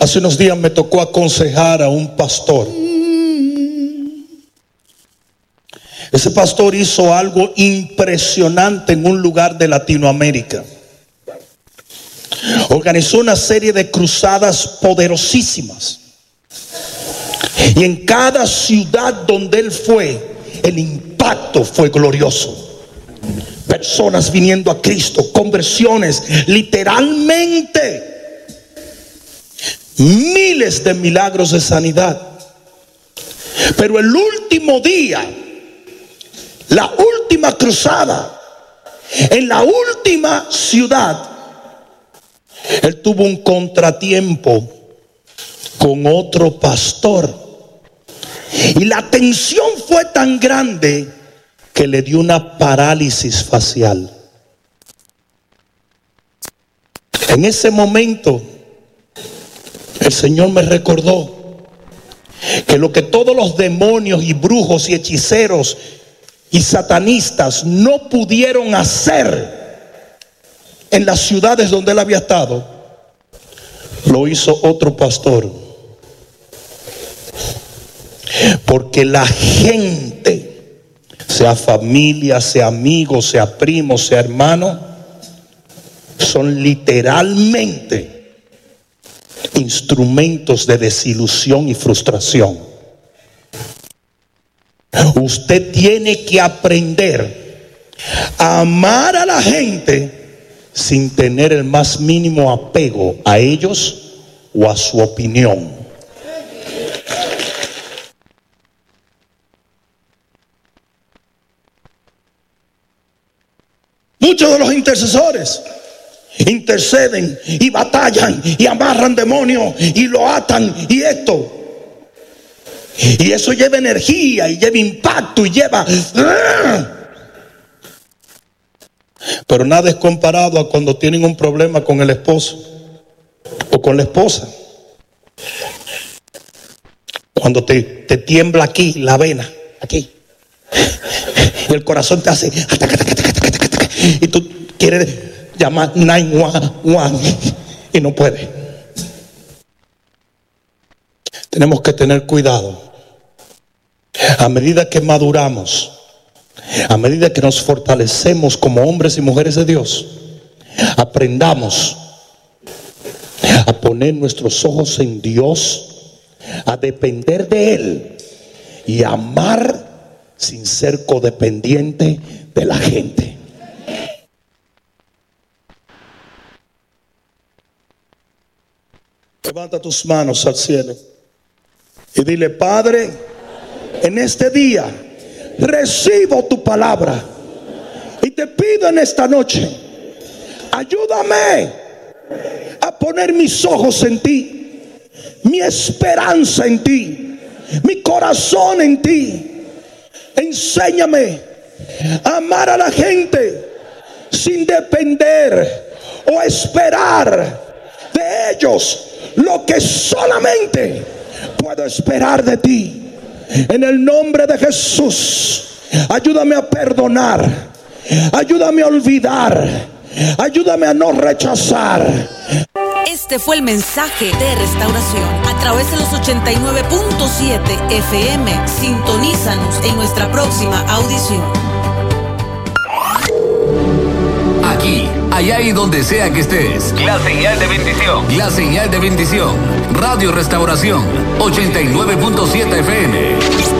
Hace unos días me tocó aconsejar a un pastor. Ese pastor hizo algo impresionante en un lugar de Latinoamérica. Organizó una serie de cruzadas poderosísimas. Y en cada ciudad donde él fue, el impacto fue glorioso. Personas viniendo a Cristo, conversiones, literalmente. Miles de milagros de sanidad. Pero el último día, la última cruzada, en la última ciudad, él tuvo un contratiempo con otro pastor. Y la tensión fue tan grande que le dio una parálisis facial. En ese momento, el Señor me recordó que lo que todos los demonios y brujos y hechiceros y satanistas no pudieron hacer en las ciudades donde él había estado, lo hizo otro pastor. Porque la gente, sea familia, sea amigo, sea primo, sea hermano, son literalmente instrumentos de desilusión y frustración. Usted tiene que aprender a amar a la gente sin tener el más mínimo apego a ellos o a su opinión. Muchos de los intercesores interceden y batallan y amarran demonios y lo atan y esto. Y eso lleva energía y lleva impacto y lleva... Pero nada es comparado a cuando tienen un problema con el esposo o con la esposa. Cuando te tiembla aquí la vena, aquí. Y el corazón te hace... Y tú quieres llamar 911 y no puedes. Tenemos que tener cuidado. A medida que maduramos, a medida que nos fortalecemos como hombres y mujeres de Dios, aprendamos a poner nuestros ojos en Dios, a depender de Él y a amar sin ser codependiente de la gente. Levanta tus manos al cielo y dile: Padre, en este día recibo tu palabra y te pido en esta noche, ayúdame a poner mis ojos en ti, mi esperanza en ti, mi corazón en ti. Enséñame a amar a la gente sin depender o esperar de ellos lo que solamente puedo esperar de ti. En el nombre de Jesús, ayúdame a perdonar, ayúdame a olvidar, ayúdame a no rechazar. Este fue el mensaje de Restauración a través de los 89.7 FM. Sintonízanos en nuestra próxima audición. Aquí, allá y donde sea que estés. La señal de bendición. La señal de bendición. Radio Restauración 89.7 FM.